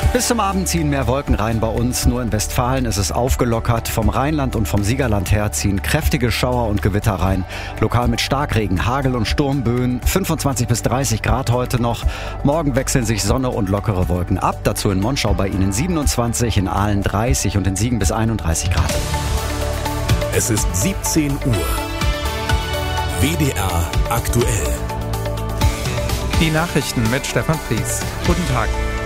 Bis zum Abend ziehen mehr Wolken rein bei uns. Nur in Westfalen ist es aufgelockert. Vom Rheinland und vom Siegerland her ziehen kräftige Schauer und Gewitter rein. Lokal mit Starkregen, Hagel und Sturmböen. 25 bis 30 Grad heute noch. Morgen wechseln sich Sonne und lockere Wolken ab. Dazu in Monschau bei Ihnen 27, in Aalen 30 und in Siegen bis 31 Grad. Es ist 17 Uhr. WDR aktuell. Die Nachrichten mit Stefan Fries. Guten Tag.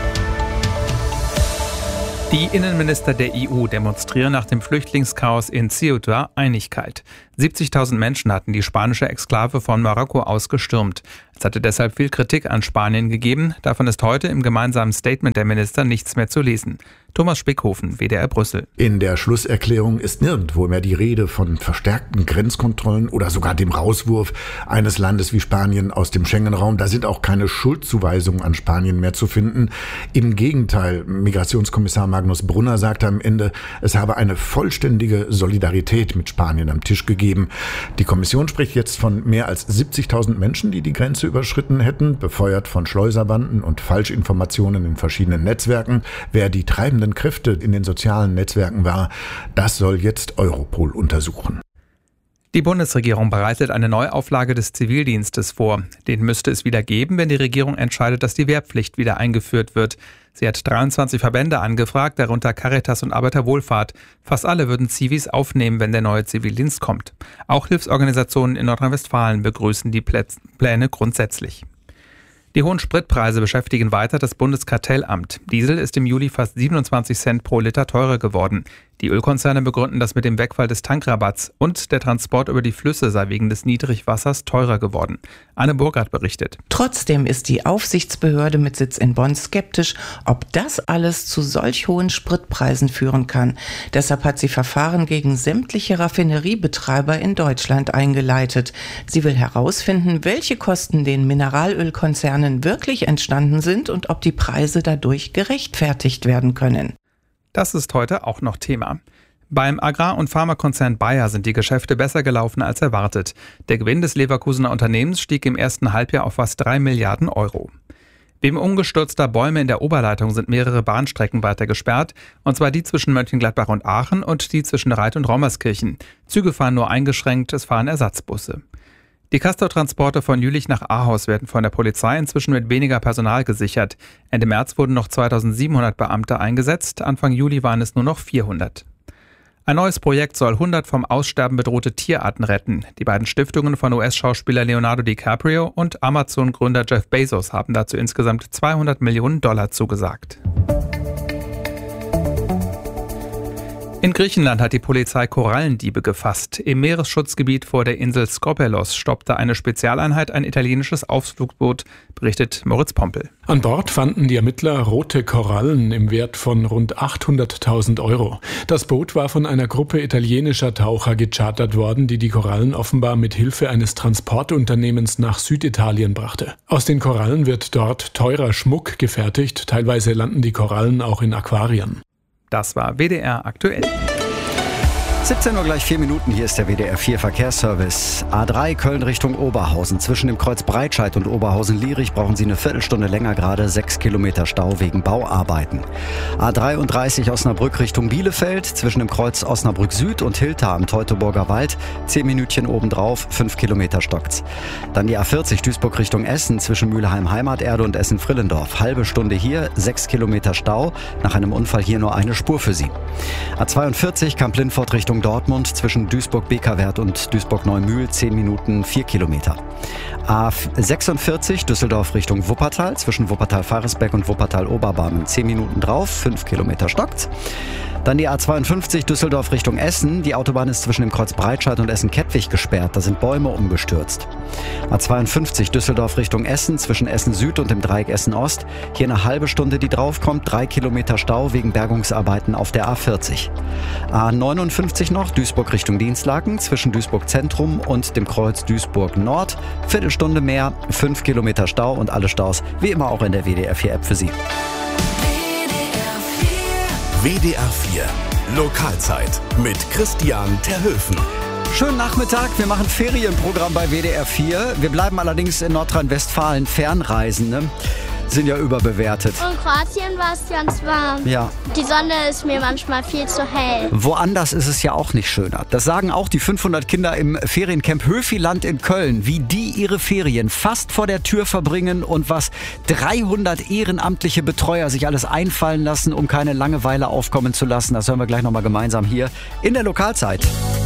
Die Innenminister der EU demonstrieren nach dem Flüchtlingschaos in Ceuta Einigkeit. 70.000 Menschen hatten die spanische Exklave von Marokko aus gestürmt. Es hatte deshalb viel Kritik an Spanien gegeben. Davon ist heute im gemeinsamen Statement der Minister nichts mehr zu lesen. Thomas Spickhofen, WDR Brüssel. In der Schlusserklärung ist nirgendwo mehr die Rede von verstärkten Grenzkontrollen oder sogar dem Rauswurf eines Landes wie Spanien aus dem Schengen-Raum. Da sind auch keine Schuldzuweisungen an Spanien mehr zu finden. Im Gegenteil, Migrationskommissar Magnus Brunner sagte am Ende, es habe eine vollständige Solidarität mit Spanien am Tisch gegeben. Die Kommission spricht jetzt von mehr als 70.000 Menschen, die die Grenze überschritten hätten, befeuert von Schleuserbanden und Falschinformationen in verschiedenen Netzwerken. Wer die treibenden Kräfte in den sozialen Netzwerken war, das soll jetzt Europol untersuchen. Die Bundesregierung bereitet eine Neuauflage des Zivildienstes vor. Den müsste es wieder geben, wenn die Regierung entscheidet, dass die Wehrpflicht wieder eingeführt wird. Sie hat 23 Verbände angefragt, darunter Caritas und Arbeiterwohlfahrt. Fast alle würden Zivis aufnehmen, wenn der neue Zivildienst kommt. Auch Hilfsorganisationen in Nordrhein-Westfalen begrüßen die Pläne grundsätzlich. Die hohen Spritpreise beschäftigen weiter das Bundeskartellamt. Diesel ist im Juli fast 27 Cent pro Liter teurer geworden. Die Ölkonzerne begründen das mit dem Wegfall des Tankrabatts und der Transport über die Flüsse sei wegen des Niedrigwassers teurer geworden. Anne Burkhardt berichtet. Trotzdem ist die Aufsichtsbehörde mit Sitz in Bonn skeptisch, ob das alles zu solch hohen Spritpreisen führen kann. Deshalb hat sie Verfahren gegen sämtliche Raffineriebetreiber in Deutschland eingeleitet. Sie will herausfinden, welche Kosten den Mineralölkonzernen wirklich entstanden sind und ob die Preise dadurch gerechtfertigt werden können. Das ist heute auch noch Thema. Beim Agrar- und Pharmakonzern Bayer sind die Geschäfte besser gelaufen als erwartet. Der Gewinn des Leverkusener Unternehmens stieg im ersten Halbjahr auf fast 3 Milliarden Euro. Wegen umgestürzter Bäume in der Oberleitung sind mehrere Bahnstrecken weiter gesperrt, und zwar die zwischen Mönchengladbach und Aachen und die zwischen Reit und Raumerskirchen. Züge fahren nur eingeschränkt, es fahren Ersatzbusse. Die Castor-Transporte von Jülich nach Ahaus werden von der Polizei inzwischen mit weniger Personal gesichert. Ende März wurden noch 2.700 Beamte eingesetzt, Anfang Juli waren es nur noch 400. Ein neues Projekt soll 100 vom Aussterben bedrohte Tierarten retten. Die beiden Stiftungen von US-Schauspieler Leonardo DiCaprio und Amazon-Gründer Jeff Bezos haben dazu insgesamt $200 Millionen zugesagt. In Griechenland hat die Polizei Korallendiebe gefasst. Im Meeresschutzgebiet vor der Insel Skopelos stoppte eine Spezialeinheit ein italienisches Ausflugboot, berichtet Moritz Pompel. An Bord fanden die Ermittler rote Korallen im Wert von rund 800.000 Euro. Das Boot war von einer Gruppe italienischer Taucher gechartert worden, die Korallen offenbar mit Hilfe eines Transportunternehmens nach Süditalien brachte. Aus den Korallen wird dort teurer Schmuck gefertigt, teilweise landen die Korallen auch in Aquarien. Das war WDR aktuell. 17 Uhr gleich 4 Minuten, hier ist der WDR 4 Verkehrsservice. A3 Köln Richtung Oberhausen. Zwischen dem Kreuz Breitscheid und Oberhausen-Lierich brauchen Sie eine Viertelstunde länger, gerade 6 Kilometer Stau wegen Bauarbeiten. A33 Osnabrück Richtung Bielefeld. Zwischen dem Kreuz Osnabrück Süd und Hilter am Teutoburger Wald. 10 Minütchen obendrauf, 5 Kilometer stockt's. Dann die A40 Duisburg Richtung Essen. Zwischen Mülheim Heimaterde und Essen-Frillendorf. Halbe Stunde hier, 6 Kilometer Stau. Nach einem Unfall hier nur eine Spur für Sie. A42 Kamp-Lindfort Richtung Dortmund, zwischen Duisburg-Bekerwert und Duisburg-Neumühl 10 Minuten 4 Kilometer. A46 Düsseldorf Richtung Wuppertal, zwischen Wuppertal-Faresbeck und Wuppertal-Oberbarmen 10 Minuten drauf, 5 Kilometer stockt's. Dann die A52 Düsseldorf Richtung Essen. Die Autobahn ist zwischen dem Kreuz Breitscheid und Essen-Kettwig gesperrt. Da sind Bäume umgestürzt. A52 Düsseldorf Richtung Essen, zwischen Essen Süd und dem Dreieck Essen Ost. Hier eine halbe Stunde, die draufkommt. 3 Kilometer Stau wegen Bergungsarbeiten auf der A40. A59 noch, Duisburg Richtung Dinslaken, zwischen Duisburg Zentrum und dem Kreuz Duisburg Nord. Viertelstunde mehr, 5 Kilometer Stau und alle Staus wie immer auch in der WDR 4 App für Sie. WDR 4 Lokalzeit mit Christian Terhöfen. Schönen Nachmittag, wir machen Ferienprogramm bei WDR 4. Wir bleiben allerdings in Nordrhein-Westfalen, Fernreisende. sind ja überbewertet. In Kroatien war es ganz warm. Ja. Die Sonne ist mir manchmal viel zu hell. Woanders ist es ja auch nicht schöner. Das sagen auch die 500 Kinder im Feriencamp Höfiland in Köln, wie die ihre Ferien fast vor der Tür verbringen und was 300 ehrenamtliche Betreuer sich alles einfallen lassen, um keine Langeweile aufkommen zu lassen. Das hören wir gleich nochmal gemeinsam hier in der Lokalzeit.